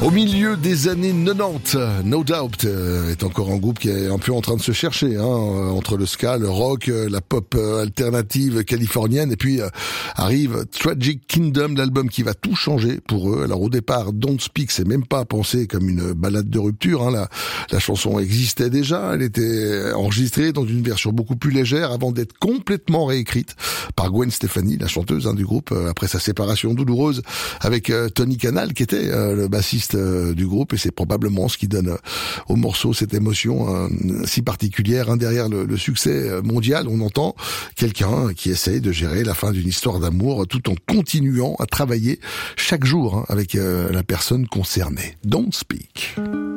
Au milieu des années 90, No Doubt est encore un groupe qui est un peu en train de se chercher, entre le ska, le rock, la pop alternative californienne, et puis arrive Tragic Kingdom, l'album qui va tout changer pour eux. Alors au départ, Don't Speak, c'est même pas pensé comme une balade de rupture, la chanson existait déjà, elle était enregistrée dans une version beaucoup plus légère avant d'être complètement réécrite par Gwen Stefani, la chanteuse du groupe, après sa séparation douloureuse avec Tony Kanal, qui était le bassiste du groupe, et c'est probablement ce qui donne au morceau cette émotion si particulière. Derrière le succès mondial, on entend quelqu'un qui essaye de gérer la fin d'une histoire d'amour tout en continuant à travailler chaque jour avec la personne concernée. Don't Speak.